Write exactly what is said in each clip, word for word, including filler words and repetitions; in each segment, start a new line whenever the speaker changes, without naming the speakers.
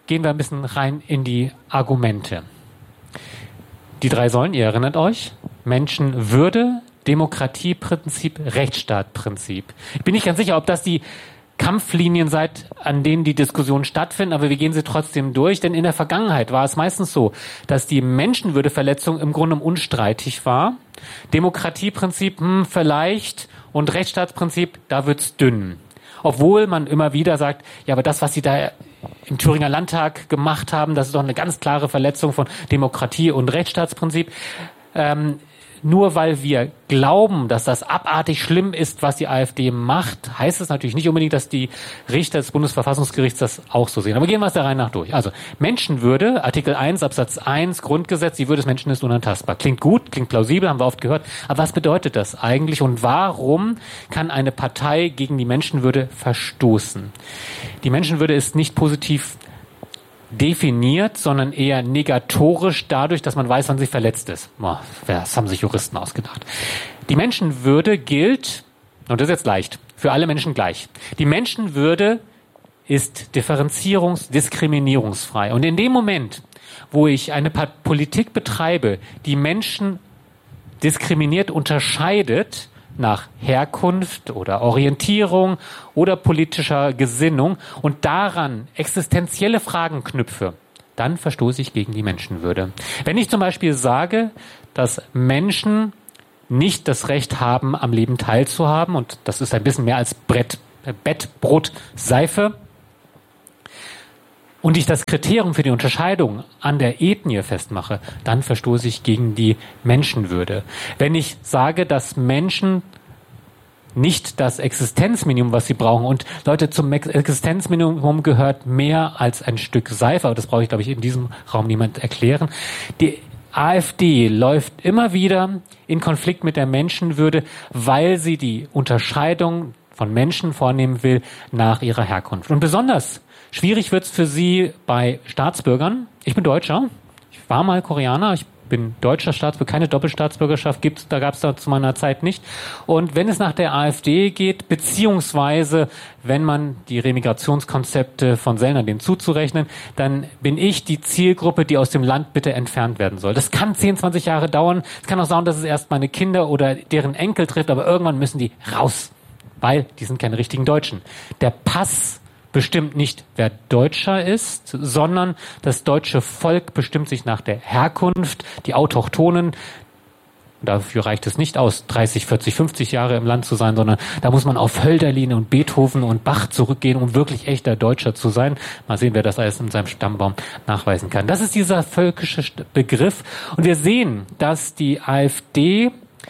gehen wir ein bisschen rein in die Argumente. Die drei Säulen, ihr erinnert euch, Menschenwürde, Demokratieprinzip, Rechtsstaatprinzip. Ich bin nicht ganz sicher, ob das die Kampflinien seid, an denen die Diskussionen stattfinden, aber wir gehen sie trotzdem durch, denn in der Vergangenheit war es meistens so, dass die Menschenwürdeverletzung im Grunde unstreitig war. Demokratieprinzip, hm, vielleicht, und Rechtsstaatsprinzip, da wird's dünn. Obwohl man immer wieder sagt, ja, aber das, was sie da im Thüringer Landtag gemacht haben, das ist doch eine ganz klare Verletzung von Demokratie und Rechtsstaatsprinzip. Ähm, Nur weil wir glauben, dass das abartig schlimm ist, was die AfD macht, heißt es natürlich nicht unbedingt, dass die Richter des Bundesverfassungsgerichts das auch so sehen. Aber gehen wir es der Reihe nach durch. Also Menschenwürde, Artikel eins, Absatz eins, Grundgesetz, die Würde des Menschen ist unantastbar. Klingt gut, klingt plausibel, haben wir oft gehört. Aber was bedeutet das eigentlich und warum kann eine Partei gegen die Menschenwürde verstoßen? Die Menschenwürde ist nicht positiv definiert, sondern eher negatorisch dadurch, dass man weiß, wann sie verletzt ist. Boah, das haben sich Juristen ausgedacht. Die Menschenwürde gilt, und das ist jetzt leicht, für alle Menschen gleich. Die Menschenwürde ist differenzierungs-, diskriminierungsfrei. Und in dem Moment, wo ich eine Politik betreibe, die Menschen diskriminiert, unterscheidet, nach Herkunft oder Orientierung oder politischer Gesinnung und daran existenzielle Fragen knüpfe, dann verstoße ich gegen die Menschenwürde. Wenn ich zum Beispiel sage, dass Menschen nicht das Recht haben, am Leben teilzuhaben, und das ist ein bisschen mehr als Brett, Bett, Brot, Seife, und ich das Kriterium für die Unterscheidung an der Ethnie festmache, dann verstoße ich gegen die Menschenwürde. Wenn ich sage, dass Menschen nicht das Existenzminimum, was sie brauchen, und Leute, zum Existenzminimum gehört mehr als ein Stück Seife, aber das brauche ich, glaube ich, in diesem Raum niemand erklären. Die AfD läuft immer wieder in Konflikt mit der Menschenwürde, weil sie die Unterscheidung von Menschen vornehmen will nach ihrer Herkunft. Und besonders schwierig wird's für sie bei Staatsbürgern. Ich bin Deutscher, ich war mal Koreaner, ich bin deutscher Staatsbürger, keine Doppelstaatsbürgerschaft gibt's, da gab's da zu meiner Zeit nicht. Und wenn es nach der AfD geht, beziehungsweise wenn man die Remigrationskonzepte von Sellner dem zuzurechnen, dann bin ich die Zielgruppe, die aus dem Land bitte entfernt werden soll. Das kann zehn, zwanzig Jahre dauern. Es kann auch sein, dass es erst meine Kinder oder deren Enkel trifft, aber irgendwann müssen die raus, weil die sind keine richtigen Deutschen. Der Pass bestimmt nicht, wer Deutscher ist, sondern das deutsche Volk bestimmt sich nach der Herkunft, die Autochtonen. Dafür reicht es nicht aus, dreißig, vierzig, fünfzig Jahre im Land zu sein, sondern da muss man auf Hölderlin und Beethoven und Bach zurückgehen, um wirklich echter Deutscher zu sein. Mal sehen, wer das alles in seinem Stammbaum nachweisen kann. Das ist dieser völkische Begriff. Und wir sehen, dass die AfD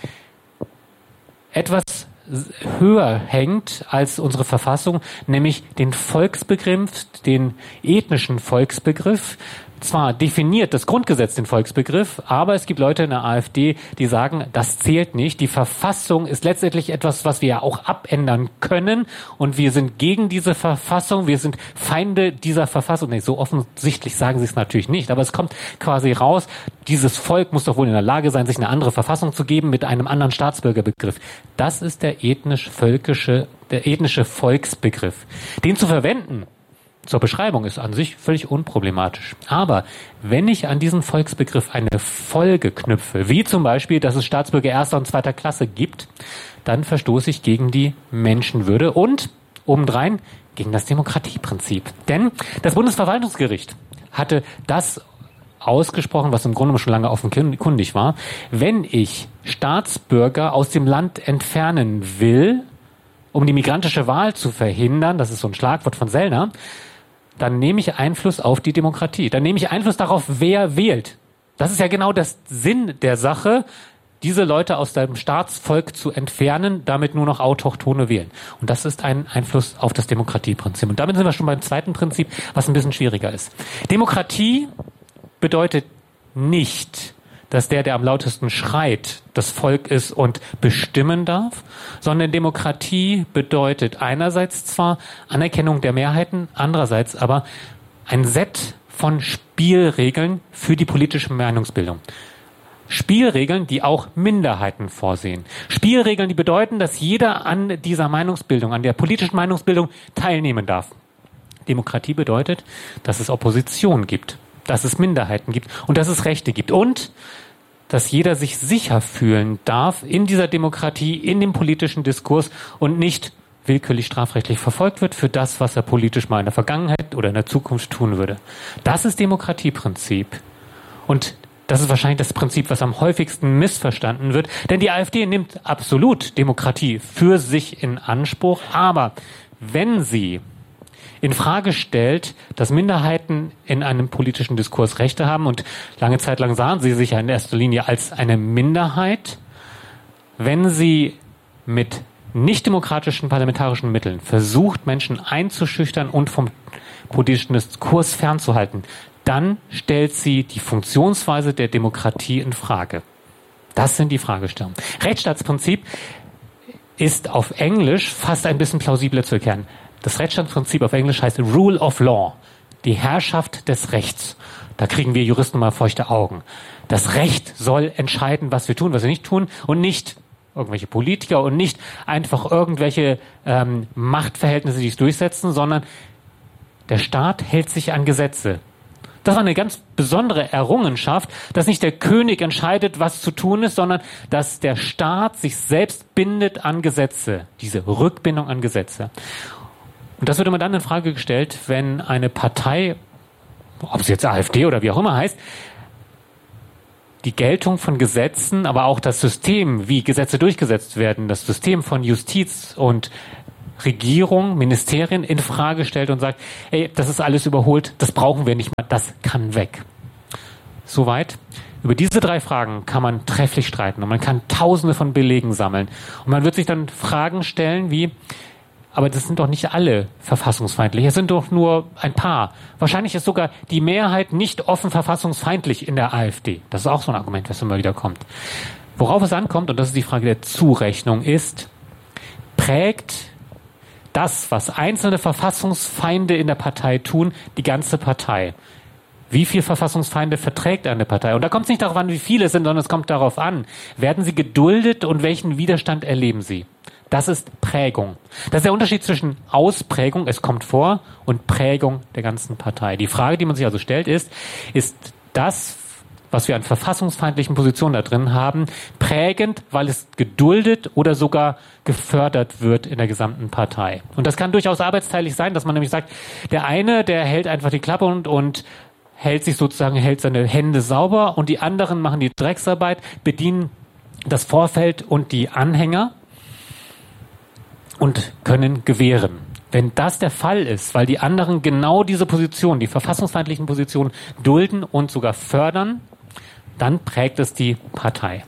etwas höher hängt als unsere Verfassung, nämlich den Volksbegriff, den ethnischen Volksbegriff. Zwar definiert das Grundgesetz den Volksbegriff, aber es gibt Leute in der AfD, die sagen, das zählt nicht. Die Verfassung ist letztendlich etwas, was wir ja auch abändern können, und wir sind gegen diese Verfassung, wir sind Feinde dieser Verfassung. Nee, so offensichtlich sagen sie es natürlich nicht, aber es kommt quasi raus, dieses Volk muss doch wohl in der Lage sein, sich eine andere Verfassung zu geben mit einem anderen Staatsbürgerbegriff. Das ist der ethnisch-völkische, der ethnische Volksbegriff. Den zu verwenden zur Beschreibung ist an sich völlig unproblematisch. Aber wenn ich an diesen Volksbegriff eine Folge knüpfe, wie zum Beispiel, dass es Staatsbürger erster und zweiter Klasse gibt, dann verstoße ich gegen die Menschenwürde und obendrein gegen das Demokratieprinzip. Denn das Bundesverwaltungsgericht hatte das ausgesprochen, was im Grunde schon lange offenkundig war. Wenn ich Staatsbürger aus dem Land entfernen will, um die migrantische Wahl zu verhindern, das ist so ein Schlagwort von Sellner, dann nehme ich Einfluss auf die Demokratie. Dann nehme ich Einfluss darauf, wer wählt. Das ist ja genau das Sinn der Sache, diese Leute aus dem Staatsvolk zu entfernen, damit nur noch Autochtone wählen. Und das ist ein Einfluss auf das Demokratieprinzip. Und damit sind wir schon beim zweiten Prinzip, was ein bisschen schwieriger ist. Demokratie bedeutet nicht, dass der, der am lautesten schreit, das Volk ist und bestimmen darf, sondern Demokratie bedeutet einerseits zwar Anerkennung der Mehrheiten, andererseits aber ein Set von Spielregeln für die politische Meinungsbildung. Spielregeln, die auch Minderheiten vorsehen. Spielregeln, die bedeuten, dass jeder an dieser Meinungsbildung, an der politischen Meinungsbildung teilnehmen darf. Demokratie bedeutet, dass es Opposition gibt, dass es Minderheiten gibt und dass es Rechte gibt und dass jeder sich sicher fühlen darf in dieser Demokratie, in dem politischen Diskurs und nicht willkürlich strafrechtlich verfolgt wird für das, was er politisch mal in der Vergangenheit oder in der Zukunft tun würde. Das ist Demokratieprinzip. Und das ist wahrscheinlich das Prinzip, was am häufigsten missverstanden wird. Denn die AfD nimmt absolut Demokratie für sich in Anspruch. Aber wenn sie in Frage stellt, dass Minderheiten in einem politischen Diskurs Rechte haben, und lange Zeit lang sahen sie sich ja in erster Linie als eine Minderheit, wenn sie mit nicht-demokratischen parlamentarischen Mitteln versucht, Menschen einzuschüchtern und vom politischen Diskurs fernzuhalten, dann stellt sie die Funktionsweise der Demokratie in Frage. Das sind die Fragestellungen. Rechtsstaatsprinzip ist auf Englisch fast ein bisschen plausibler zu erklären. Das Rechtsstaatsprinzip auf Englisch heißt Rule of Law, die Herrschaft des Rechts. Da kriegen wir Juristen mal feuchte Augen. Das Recht soll entscheiden, was wir tun, was wir nicht tun und nicht irgendwelche Politiker und nicht einfach irgendwelche ähm, Machtverhältnisse, die es durchsetzen, sondern der Staat hält sich an Gesetze. Das war eine ganz besondere Errungenschaft, dass nicht der König entscheidet, was zu tun ist, sondern dass der Staat sich selbst bindet an Gesetze, diese Rückbindung an Gesetze. Und das wird immer dann in Frage gestellt, wenn eine Partei, ob sie jetzt AfD oder wie auch immer heißt, die Geltung von Gesetzen, aber auch das System, wie Gesetze durchgesetzt werden, das System von Justiz und Regierung, Ministerien in Frage stellt und sagt, ey, das ist alles überholt, das brauchen wir nicht mehr, das kann weg. Soweit. Über diese drei Fragen kann man trefflich streiten und man kann tausende von Belegen sammeln. Und man wird sich dann Fragen stellen wie, aber das sind doch nicht alle verfassungsfeindlich, es sind doch nur ein paar. Wahrscheinlich ist sogar die Mehrheit nicht offen verfassungsfeindlich in der AfD. Das ist auch so ein Argument, was immer wieder kommt. Worauf es ankommt, und das ist die Frage der Zurechnung, ist, prägt das, was einzelne Verfassungsfeinde in der Partei tun, die ganze Partei? Wie viele Verfassungsfeinde verträgt eine Partei? Und da kommt es nicht darauf an, wie viele es sind, sondern es kommt darauf an, werden sie geduldet und welchen Widerstand erleben sie? Das ist Prägung. Das ist der Unterschied zwischen Ausprägung, es kommt vor, und Prägung der ganzen Partei. Die Frage, die man sich also stellt, ist, ist das, was wir an verfassungsfeindlichen Positionen da drin haben, prägend, weil es geduldet oder sogar gefördert wird in der gesamten Partei? Und das kann durchaus arbeitsteilig sein, dass man nämlich sagt, der eine, der hält einfach die Klappe und, und hält sich sozusagen, hält seine Hände sauber, und die anderen machen die Drecksarbeit, bedienen das Vorfeld und die Anhänger und können gewähren. Wenn das der Fall ist, weil die anderen genau diese Position, die verfassungsfeindlichen Positionen dulden und sogar fördern, dann prägt es die Partei.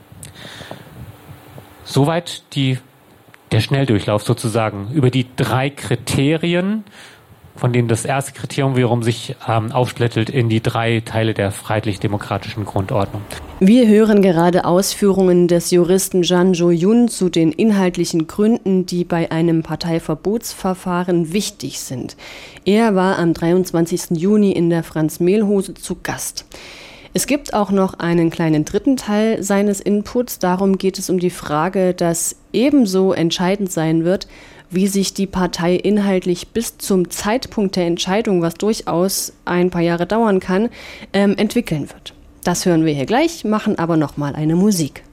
Soweit die, der Schnelldurchlauf sozusagen über die drei Kriterien, von denen das erste Kriterium wiederum sich ähm, aufsplittelt in die drei Teile der freiheitlich-demokratischen Grundordnung.
Wir hören gerade Ausführungen des Juristen Jan Jo-Yun zu den inhaltlichen Gründen, die bei einem Parteiverbotsverfahren wichtig sind. Er war am dreiundzwanzigsten Juni in der Franz-Mehlhose zu Gast. Es gibt auch noch einen kleinen dritten Teil seines Inputs. Darum geht es um die Frage, dass ebenso entscheidend sein wird, wie sich die Partei inhaltlich bis zum Zeitpunkt der Entscheidung, was durchaus ein paar Jahre dauern kann, ähm, entwickeln wird. Das hören wir hier gleich, machen aber nochmal eine Musik.